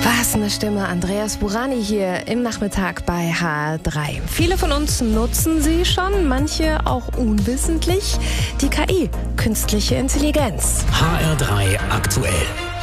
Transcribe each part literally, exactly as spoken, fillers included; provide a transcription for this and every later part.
Was eine Stimme, Andreas Burani hier im Nachmittag bei H R drei. Viele von uns nutzen sie schon, manche auch unwissentlich. Die K I, künstliche Intelligenz. H R drei aktuell.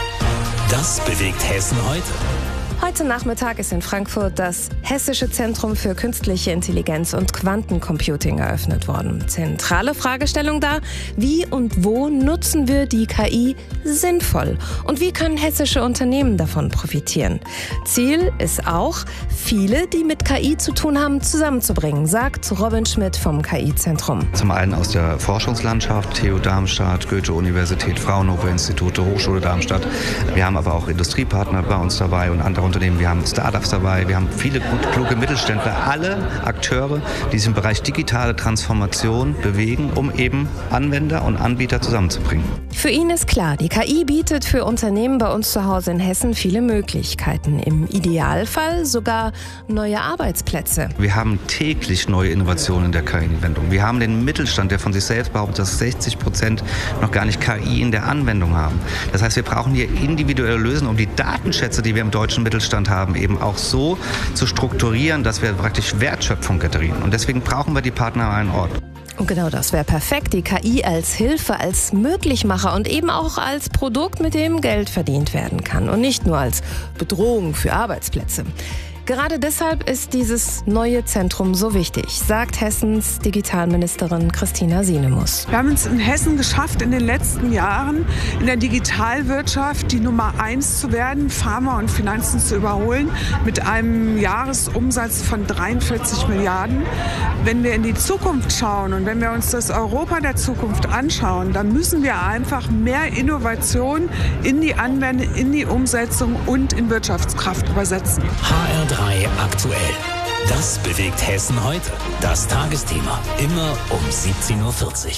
Das bewegt Hessen heute. Heute Nachmittag ist in Frankfurt das Hessische Zentrum für Künstliche Intelligenz und Quantencomputing eröffnet worden. Zentrale Fragestellung da: Wie und wo nutzen wir die K I sinnvoll? Und wie können hessische Unternehmen davon profitieren? Ziel ist auch, viele, die mit K I zu tun haben, zusammenzubringen, sagt Robin Schmidt vom K I-Zentrum. Zum einen aus der Forschungslandschaft, T U Darmstadt, Goethe-Universität, Fraunhofer-Institute, Hochschule Darmstadt. Wir haben aber auch Industriepartner bei uns dabei und andere Unternehmen. Wir haben Startups dabei, wir haben viele gut kluge Mittelständler, alle Akteure, die sich im Bereich digitale Transformation bewegen, um eben Anwender und Anbieter zusammenzubringen. Für ihn ist klar, die K I bietet für Unternehmen bei uns zu Hause in Hessen viele Möglichkeiten. Im Idealfall sogar neue Arbeitsplätze. Wir haben täglich neue Innovationen in der K I-Anwendung. Wir haben den Mittelstand, der von sich selbst behauptet, dass sechzig Prozent noch gar nicht K I in der Anwendung haben. Das heißt, wir brauchen hier individuelle Lösungen, um die Datenschätze, die wir im deutschen Mittelstand haben, eben auch so zu strukturieren, dass wir praktisch Wertschöpfung generieren. Und deswegen brauchen wir die Partner an einem Ort. Und genau das wäre perfekt, die K I als Hilfe, als Möglichmacher und eben auch als Produkt, mit dem Geld verdient werden kann und nicht nur als Bedrohung für Arbeitsplätze. Gerade deshalb ist dieses neue Zentrum so wichtig, sagt Hessens Digitalministerin Christina Sinemus. Wir haben es in Hessen geschafft, in den letzten Jahren in der Digitalwirtschaft die Nummer eins zu werden, Pharma und Finanzen zu überholen, mit einem Jahresumsatz von dreiundvierzig Milliarden. Wenn wir in die Zukunft schauen und wenn wir uns das Europa der Zukunft anschauen, dann müssen wir einfach mehr Innovation in die Anwendung, in die Umsetzung und in Wirtschaftskraft übersetzen. H R drei aktuell. Das bewegt Hessen heute. Das Tagesthema. Immer um siebzehn Uhr vierzig.